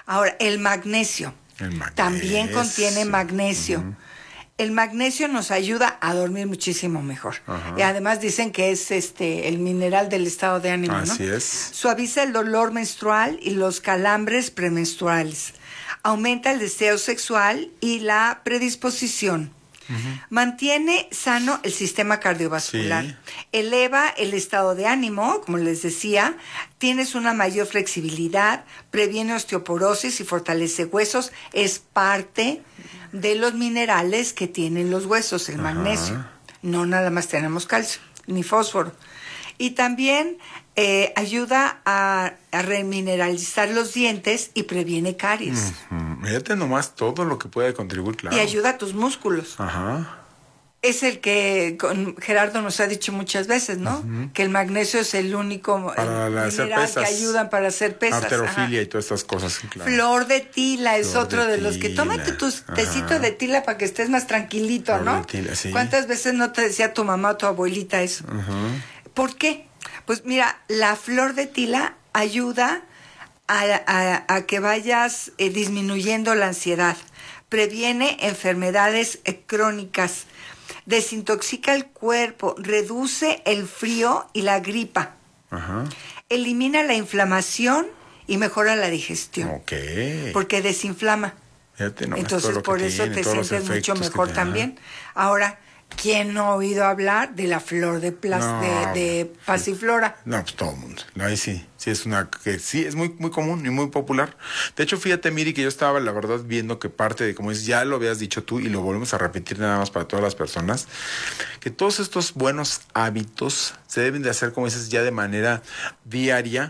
Ahora, el magnesio. También contiene magnesio. Uh-huh. El magnesio nos ayuda a dormir muchísimo mejor. Uh-huh. Y además dicen que es el mineral del estado de ánimo, ¿no? Así es. Suaviza el dolor menstrual y los calambres premenstruales. Aumenta el deseo sexual y la predisposición. Uh-huh. Mantiene sano el sistema cardiovascular. Sí. Eleva el estado de ánimo, como les decía. Tienes una mayor flexibilidad, previene osteoporosis y fortalece huesos. Es parte de los minerales que tienen los huesos, el magnesio. No nada más tenemos calcio, ni fósforo. Y también ayuda a remineralizar los dientes y previene caries. Fíjate nomás todo lo que puede contribuir, claro. Y ayuda a tus músculos. Ajá. Es el que Gerardo nos ha dicho muchas veces, ¿no? Uh-huh. Que el magnesio es el único mineral que ayudan para hacer pesas. Arterofilia y todas estas cosas. Claro. Flor de tila es Flor otro de los que... tila. Tómate tu tecito de tila para que estés más tranquilito, Flor ¿no? de tila, sí. ¿Cuántas veces no te decía tu mamá o tu abuelita eso? Uh-huh. ¿Por qué? Pues mira, la flor de tila ayuda a que vayas disminuyendo la ansiedad. Previene enfermedades crónicas. Desintoxica el cuerpo, reduce el frío y la gripa. Ajá. Elimina la inflamación y mejora la digestión. Ok. Porque desinflama. Fíjate, no, entonces por eso te sientes mucho mejor también. Ahora, ¿quién no ha oído hablar de la flor de pasiflora? No, pues todo el mundo. Ahí sí es una que sí es muy muy común y muy popular. De hecho, fíjate, Miri, que yo estaba la verdad viendo que parte de, como dices, ya lo habías dicho tú y lo volvemos a repetir nada más para todas las personas, que todos estos buenos hábitos se deben de hacer, como dices, ya de manera diaria,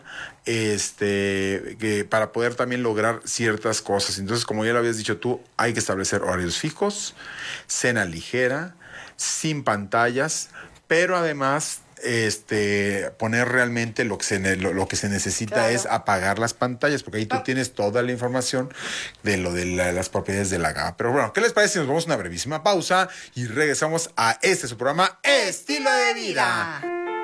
que para poder también lograr ciertas cosas. Entonces, como ya lo habías dicho tú, hay que establecer horarios fijos, cena ligera, sin pantallas, pero además poner realmente lo que se necesita. Claro. Es apagar las pantallas, porque ahí tú tienes toda la información de lo de las propiedades de la GABA. Pero bueno, ¿qué les parece si nos vamos a una brevísima pausa y regresamos a su programa Estilo de Vida?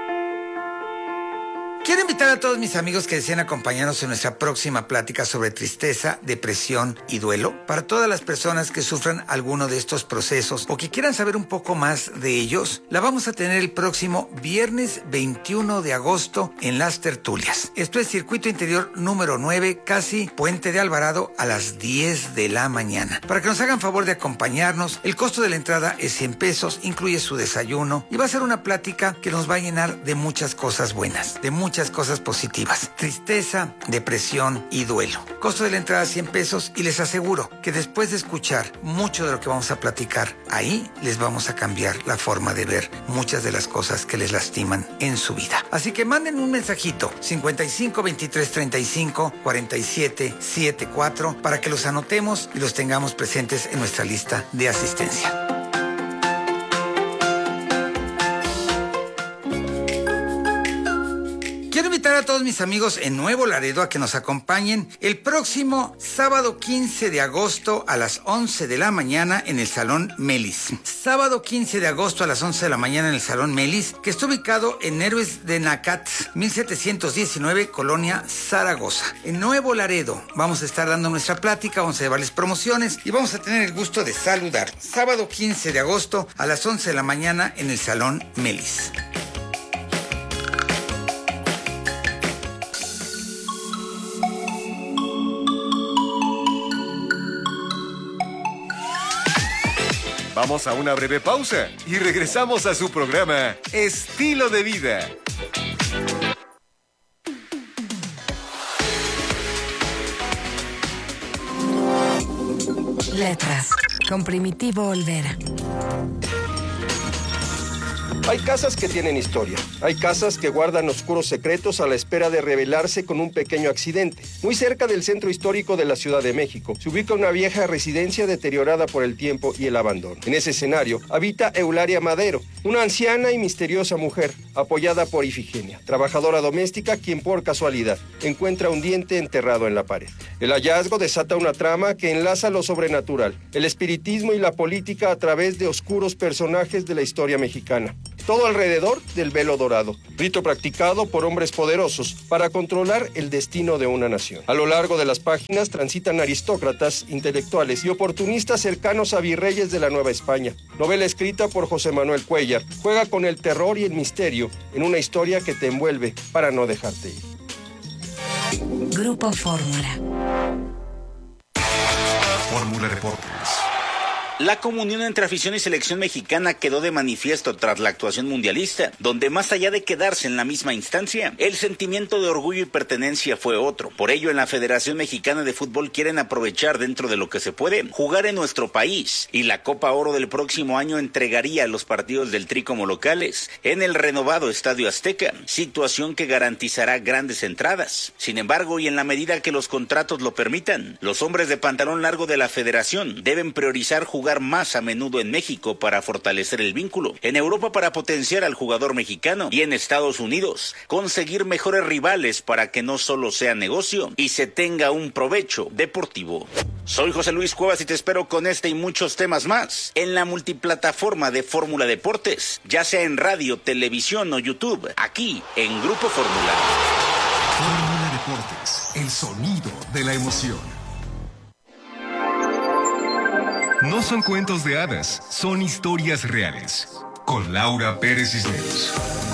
Quiero invitar a todos mis amigos que deseen acompañarnos en nuestra próxima plática sobre tristeza, depresión y duelo. Para todas las personas que sufran alguno de estos procesos o que quieran saber un poco más de ellos, la vamos a tener el próximo viernes 21 de agosto en Las Tertulias. Esto es Circuito Interior número 9, casi Puente de Alvarado, a las 10 de la mañana. Para que nos hagan favor de acompañarnos, el costo de la entrada es 100 pesos, incluye su desayuno y va a ser una plática que nos va a llenar de muchas cosas buenas, de muchas cosas positivas. Tristeza, depresión y duelo. Costo de la entrada 100 pesos y les aseguro que después de escuchar mucho de lo que vamos a platicar, ahí les vamos a cambiar la forma de ver muchas de las cosas que les lastiman en su vida. Así que manden un mensajito 55 23 35 47 74 para que los anotemos y los tengamos presentes en nuestra lista de asistencia. Quiero invitar a todos mis amigos en Nuevo Laredo a que nos acompañen el próximo sábado 15 de agosto a las 11 de la mañana en el Salón Melis. Sábado 15 de agosto a las 11 de la mañana en el Salón Melis, que está ubicado en Héroes de Nacat, 1719, Colonia Zaragoza. En Nuevo Laredo vamos a estar dando nuestra plática, vamos a llevarles promociones y vamos a tener el gusto de saludar. Sábado 15 de agosto a las 11 de la mañana en el Salón Melis. Vamos a una breve pausa y regresamos a su programa Estilo de Vida. Letras, con Primitivo Olvera. Hay casas que tienen historia. Hay casas que guardan oscuros secretos a la espera de revelarse con un pequeño accidente. Muy cerca del centro histórico de la Ciudad de México se ubica una vieja residencia deteriorada por el tiempo y el abandono. En ese escenario habita Eulalia Madero, una anciana y misteriosa mujer, apoyada por Ifigenia, trabajadora doméstica quien por casualidad encuentra un diente enterrado en la pared. El hallazgo desata una trama que enlaza lo sobrenatural, el espiritismo y la política a través de oscuros personajes de la historia mexicana. todo alrededor del velo dorado, rito practicado por hombres poderosos para controlar el destino de una nación. A lo largo de las páginas transitan aristócratas, intelectuales y oportunistas cercanos a virreyes de la Nueva España. Novela escrita por José Manuel Cuéllar, juega con el terror y el misterio en una historia que te envuelve para no dejarte ir. Grupo Fórmula. Fórmula Deportes. La comunión entre afición y selección mexicana quedó de manifiesto tras la actuación mundialista, donde más allá de quedarse en la misma instancia, el sentimiento de orgullo y pertenencia fue otro. Por ello, en la Federación Mexicana de Fútbol quieren aprovechar dentro de lo que se puede, jugar en nuestro país, y la Copa Oro del próximo año entregaría los partidos del Tri como locales en el renovado Estadio Azteca, situación que garantizará grandes entradas. Sin embargo, y en la medida que los contratos lo permitan, los hombres de pantalón largo de la Federación deben priorizar jugar más a menudo en México para fortalecer el vínculo, en Europa para potenciar al jugador mexicano y en Estados Unidos conseguir mejores rivales para que no solo sea negocio y se tenga un provecho deportivo. Soy José Luis Cuevas y te espero con este y muchos temas más en la multiplataforma de Fórmula Deportes, ya sea en radio, televisión o YouTube, aquí en Grupo Fórmula. Fórmula Deportes, el sonido de la emoción. No son cuentos de hadas, son historias reales. Con Laura Pérez Cisneros.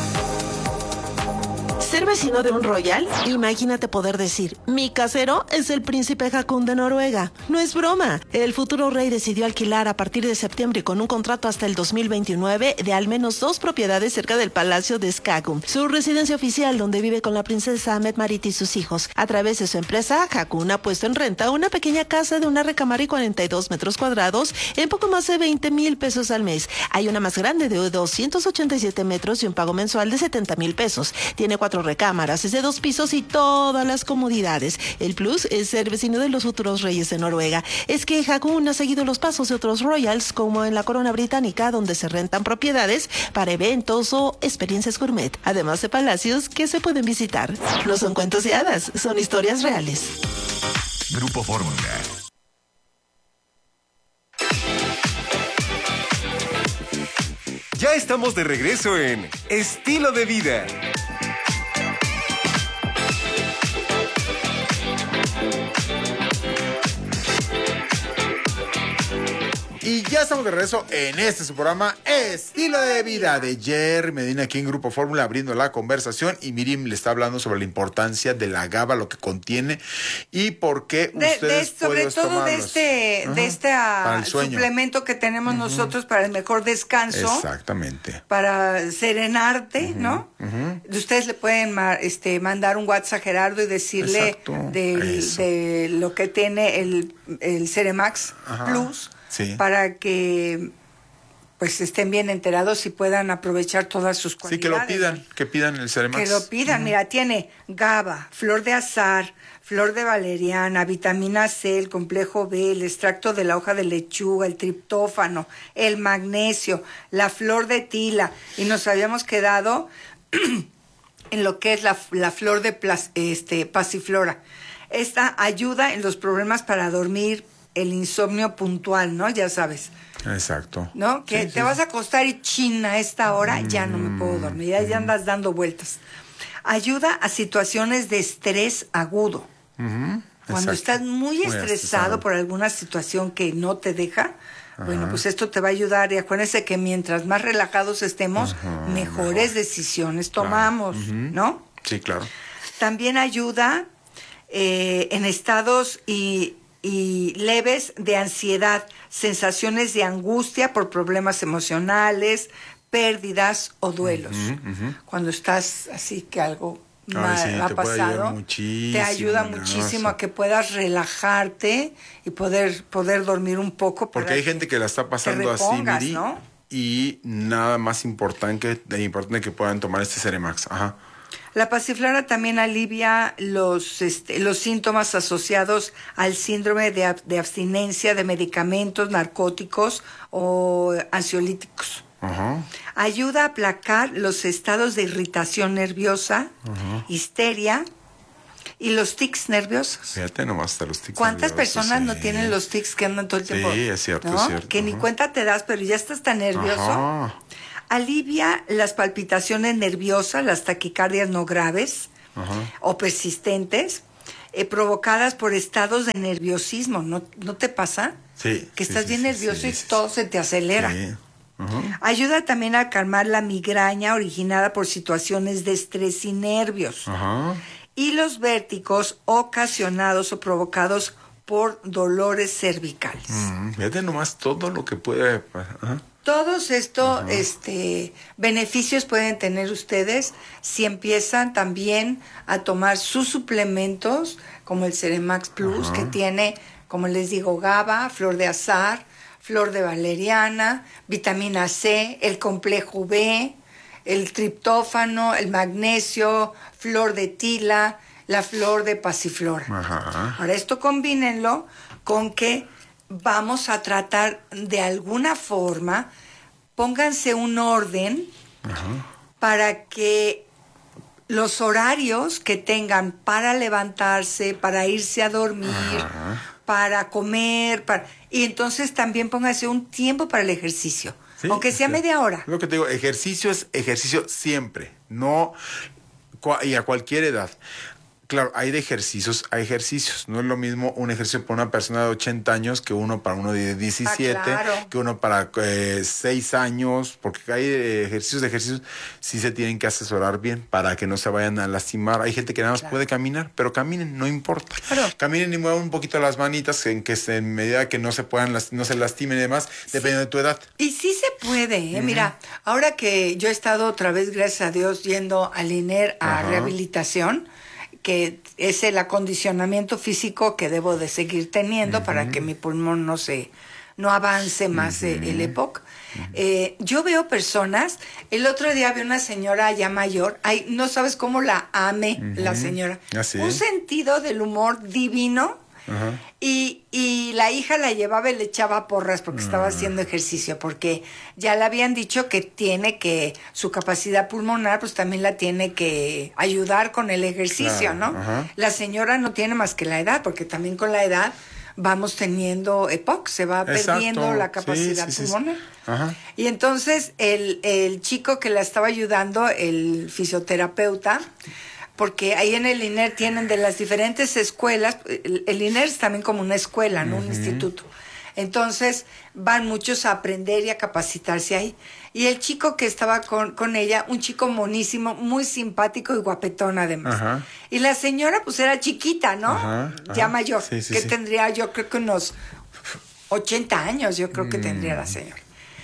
¿Ser vecino de un royal? Imagínate poder decir, mi casero es el príncipe Haakon de Noruega. No es broma. El futuro rey decidió alquilar a partir de septiembre con un contrato hasta el 2029 de al menos 2 propiedades cerca del Palacio de Skagun, su residencia oficial donde vive con la princesa Mette-Marit y sus hijos. A través de su empresa, Haakon ha puesto en renta una pequeña casa de una recámara y 42 metros cuadrados en poco más de 20,000 pesos al mes. Hay una más grande de 287 metros y un pago mensual de 70,000 pesos. Tiene 4 recámaras, es de 2 pisos y todas las comodidades. El plus es ser vecino de los futuros reyes de Noruega. Es que Haakon ha seguido los pasos de otros royals, como en la corona británica, donde se rentan propiedades para eventos o experiencias gourmet, además de palacios que se pueden visitar. No son cuentos de hadas, son historias reales. Grupo Fórmula. Ya estamos de regreso en Estilo de Vida. Y ya estamos de regreso en su programa Estilo de Vida de Jerry Medina aquí en Grupo Fórmula abriendo la conversación y Miriam le está hablando sobre la importancia de la GABA, lo que contiene y por qué ustedes sobre todo tomarlos. de este suplemento que tenemos nosotros para el mejor descanso. Exactamente. Para serenarte, ¿no? Ustedes le pueden mandar un WhatsApp a Gerardo y decirle de lo que tiene el Ceremax Plus. Sí. Para que pues estén bien enterados y puedan aprovechar todas sus cualidades. Sí, que pidan el Ceremax. Que lo pidan, mira, tiene GABA, flor de azahar, flor de valeriana, vitamina C, el complejo B, el extracto de la hoja de lechuga, el triptófano, el magnesio, la flor de tila, y nos habíamos quedado en lo que es la flor de pasiflora. Esta ayuda en los problemas para dormir, el insomnio puntual, ¿no? Ya sabes. Exacto. ¿No? Que te vas a acostar y chin, a esta hora ya no me puedo dormir, ya andas dando vueltas. Ayuda a situaciones de estrés agudo. Cuando estás muy estresado por alguna situación que no te deja, bueno, pues esto te va a ayudar. Y acuérdense que mientras más relajados estemos, mejores decisiones tomamos, ¿no? Sí, claro. También ayuda en estados y leves de ansiedad, sensaciones de angustia por problemas emocionales, pérdidas o duelos. Cuando estás así que algo ha pasado, te ayuda muchísimo a que puedas relajarte y poder dormir un poco. Porque hay gente que la está pasando así, Miri, ¿no? Y nada más importante que puedan tomar este Ceremax. Ajá. La pasiflora también alivia los síntomas asociados al síndrome de abstinencia de medicamentos, narcóticos o ansiolíticos. Ayuda a aplacar los estados de irritación nerviosa, histeria y los tics nerviosos. Fíjate nomás hasta los tics. ¿Cuántas personas no tienen los tics que andan todo el tiempo? Sí, es cierto, ¿no? es cierto. Que ni cuenta te das, pero ya estás tan nervioso. Alivia las palpitaciones nerviosas, las taquicardias no graves o persistentes, provocadas por estados de nerviosismo. ¿No te pasa? Sí. Que estás bien nervioso y todo se te acelera. Sí. Ayuda también a calmar la migraña originada por situaciones de estrés y nervios. Y los vértigos ocasionados o provocados por dolores cervicales. Fíjate nomás todo lo que puede... Todos estos beneficios pueden tener ustedes si empiezan también a tomar sus suplementos, como el Ceremax Plus, que tiene, como les digo, GABA, flor de azahar, flor de valeriana, vitamina C, el complejo B, el triptófano, el magnesio, flor de tila, la flor de pasiflora. Ahora, esto combínenlo con que vamos a tratar de alguna forma, pónganse un orden para que los horarios que tengan para levantarse, para irse a dormir, para comer, y entonces también pónganse un tiempo para el ejercicio, aunque sea media hora. Lo que te digo, ejercicio es ejercicio siempre, no y a cualquier edad. Claro, hay ejercicios. No es lo mismo un ejercicio para una persona de 80 años que uno para uno de 17, que uno para 6 años, porque hay ejercicios, sí se tienen que asesorar bien para que no se vayan a lastimar. Hay gente que nada más puede caminar, pero caminen, no importa. Caminen y muevan un poquito las manitas en medida que no se lastimen y demás, dependiendo de tu edad. Y sí se puede, Mira, ahora que yo he estado otra vez, gracias a Dios, yendo al INER a rehabilitación, que es el acondicionamiento físico que debo de seguir teniendo para que mi pulmón no avance más el EPOC. Yo veo personas, el otro día vi una señora ya mayor, no sabes cómo la ame la señora. Un sentido del humor divino. Y la hija la llevaba y le echaba porras porque estaba haciendo ejercicio, porque ya le habían dicho que su capacidad pulmonar pues también la tiene que ayudar con el ejercicio, ¿no? La señora no tiene más que la edad, porque también con la edad vamos teniendo EPOC, se va perdiendo la capacidad pulmonar. Y entonces el chico que la estaba ayudando, el fisioterapeuta, porque ahí en el INER tienen de las diferentes escuelas, el INER es también como una escuela, ¿no? Un instituto. Entonces van muchos a aprender y a capacitarse ahí. Y el chico que estaba con ella, un chico monísimo, muy simpático y guapetón además. Y la señora pues era chiquita, ¿no? Ya mayor, tendría yo creo que unos 80 años, yo creo que tendría la señora.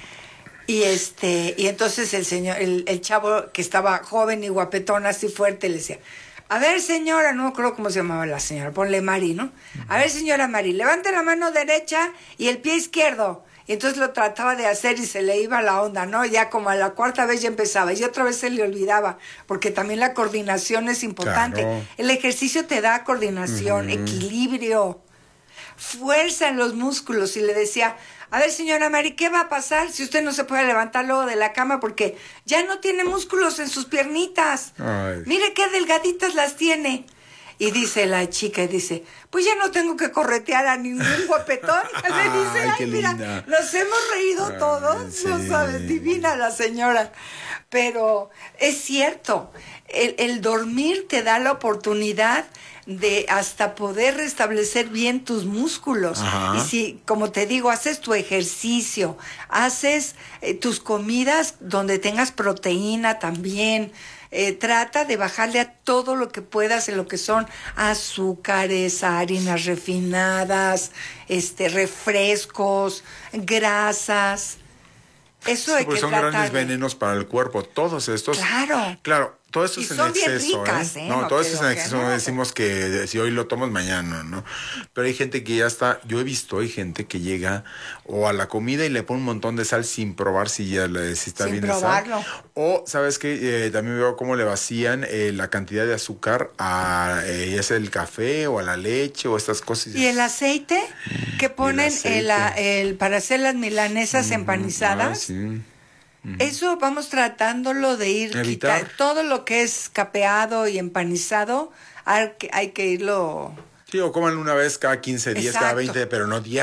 Y entonces el chavo que estaba joven y guapetón, así fuerte, le decía, a ver señora, no me acuerdo cómo se llamaba la señora, ponle Mari, ¿no? A ver señora Mari, levante la mano derecha y el pie izquierdo. Y entonces lo trataba de hacer y se le iba la onda, ¿no? Ya como a la cuarta vez ya empezaba y otra vez se le olvidaba, porque también la coordinación es importante. Claro. El ejercicio te da coordinación, equilibrio, fuerza en los músculos. Y le decía, a ver señora Mari, ¿qué va a pasar si usted no se puede levantar luego de la cama porque ya no tiene músculos en sus piernitas? Ay. Mire qué delgaditas las tiene. Y dice la chica, pues ya no tengo que corretear a ningún guapetón. Le dice, ay mira, linda. Nos hemos reído todos, sí. No sabes, divina la señora. Pero es cierto, el dormir te da la oportunidad de hasta poder restablecer bien tus músculos. Y si, como te digo, haces tu ejercicio, haces tus comidas donde tengas proteína también, trata de bajarle a todo lo que puedas en lo que son azúcares, harinas refinadas, refrescos, grasas. Eso hay que son grandes venenos para el cuerpo, todos estos. Claro, todo esto es en exceso, ricas, No, todo esto es en exceso, no decimos que si hoy lo tomas mañana, ¿no? Pero hay gente que ya está, yo he visto, hay gente que llega o a la comida y le pone un montón de sal sin probar si está bien de sal. O, ¿sabes qué? También veo cómo le vacían la cantidad de azúcar a ya sea el café o a la leche o estas cosas. ¿Y el aceite? Que ponen para hacer las milanesas empanizadas. Eso vamos tratándolo de quitar todo lo que es capeado y empanizado, hay que irlo. Sí, o coman una vez cada 15 días, cada 20, pero no diario.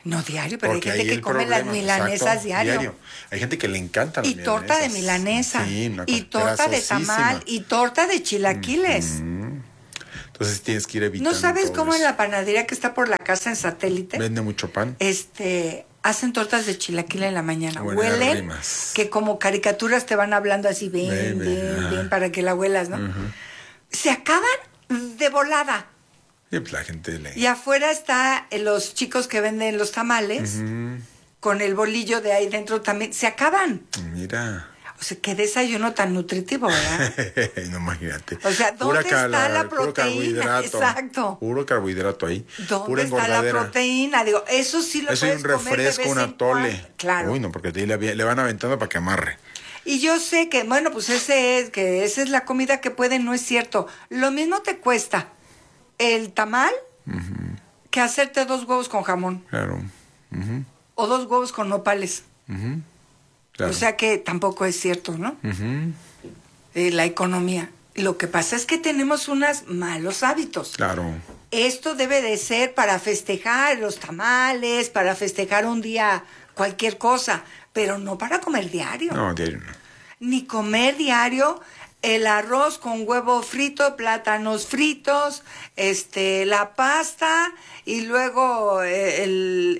No diario, pero Porque hay gente ahí que el come las problema, milanesas exacto, diario. Hay gente que le encanta las Y torta de milanesas. milanesa. Sí, una Y cosa torta de grasosísima. tamal. Y torta de chilaquiles. Entonces tienes que ir evitando. ¿No sabes todo cómo en eso. la panadería que está por la casa en Satélite? Vende mucho pan. Hacen tortas de chilaquil en la mañana. Buenérrimas. Huelen que como caricaturas te van hablando así, ven, para que la huelas, ¿no? Se acaban de volada. Y pues la gente le... Y afuera está los chicos que venden los tamales, con el bolillo de ahí dentro también. Se acaban. Mira. O sea, qué desayuno tan nutritivo, ¿verdad? No, imagínate. O sea, ¿dónde está la puro proteína? carbohidrato. Exacto. Puro carbohidrato ahí. ¿Dónde Pura está la engordadera. proteína? Digo, eso sí lo Eso y puedes un comer de refresco, vez un en atole. cuando. Claro. Uy, no, porque de ahí le van aventando para que amarre. Y yo sé que, bueno, pues esa es la comida que puede, no es cierto. Lo mismo te cuesta el tamal que hacerte 2 huevos con jamón. Claro. O 2 huevos con nopales. Claro. O sea que tampoco es cierto, ¿no? La economía. Lo que pasa es que tenemos unos malos hábitos. Claro. Esto debe de ser para festejar los tamales, para festejar un día cualquier cosa, pero no para comer diario. No, diario no. Ni comer diario el arroz con huevo frito, plátanos fritos, la pasta y luego el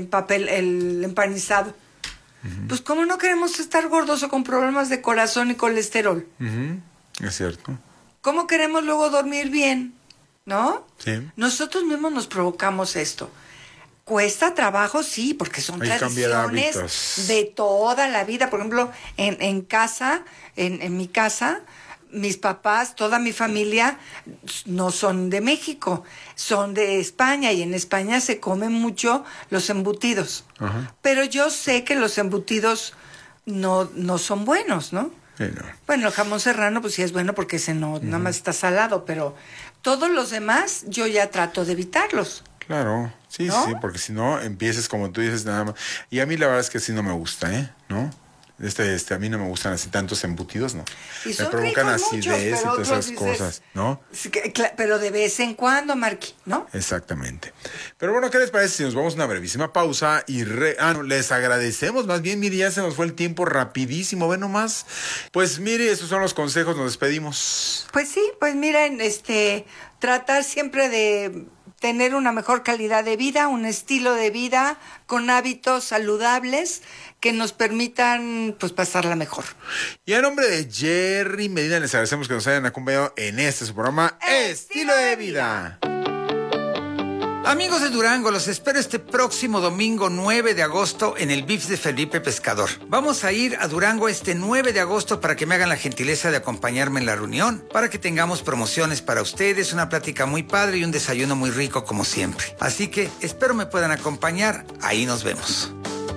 empanizado. Pues cómo no queremos estar gordos o con problemas de corazón y colesterol. Es cierto. ¿Cómo queremos luego dormir bien? ¿No? Sí. Nosotros mismos nos provocamos esto. Cuesta trabajo, sí, porque son Hay que cambiar tradiciones hábitos. de toda la vida. Por ejemplo, en casa, en mi casa, mis papás, toda mi familia no son de México, son de España, y en España se comen mucho los embutidos. Pero yo sé que los embutidos no son buenos, ¿no? Sí, no. Bueno, el jamón serrano pues sí es bueno porque nada más está salado, pero todos los demás yo ya trato de evitarlos. Claro, sí, ¿No? sí, porque si no empiezas como tú dices nada más. Y a mí la verdad es que sí no me gusta, ¿no? A mí no me gustan así tantos embutidos, ¿no? Y Me son provocan ricos muchos, acidez y pero todas otros esas dices, cosas, ¿no? Sí, pero de vez en cuando, Marqui, ¿no? Exactamente. Pero bueno, ¿qué les parece si nos vamos a una brevísima pausa y les agradecemos? Más bien, mire, ya se nos fue el tiempo rapidísimo, ve nomás. Pues mire, esos son los consejos, nos despedimos. Pues sí, pues miren, tratar siempre de tener una mejor calidad de vida, un estilo de vida con hábitos saludables que nos permitan pues pasarla mejor. Y a nombre de Jerry Medina les agradecemos que nos hayan acompañado en su programa Estilo de Vida. Amigos de Durango, los espero este próximo domingo 9 de agosto en el BIFS de Felipe Pescador. Vamos a ir a Durango este 9 de agosto para que me hagan la gentileza de acompañarme en la reunión, para que tengamos promociones para ustedes, una plática muy padre y un desayuno muy rico como siempre. Así que espero me puedan acompañar, ahí nos vemos.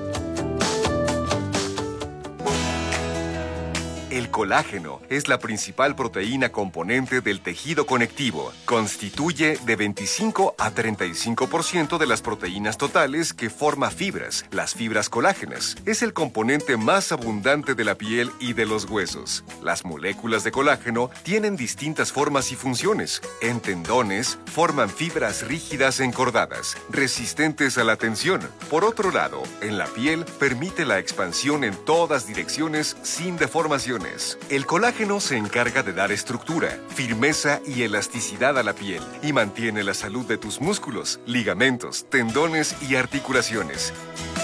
El colágeno es la principal proteína componente del tejido conectivo. Constituye de 25 a 35% de las proteínas totales que forma fibras, las fibras colágenas. Es el componente más abundante de la piel y de los huesos. Las moléculas de colágeno tienen distintas formas y funciones. En tendones, forman fibras rígidas encordadas, resistentes a la tensión. Por otro lado, en la piel permite la expansión en todas direcciones sin deformaciones. El colágeno se encarga de dar estructura, firmeza y elasticidad a la piel y mantiene la salud de tus músculos, ligamentos, tendones y articulaciones.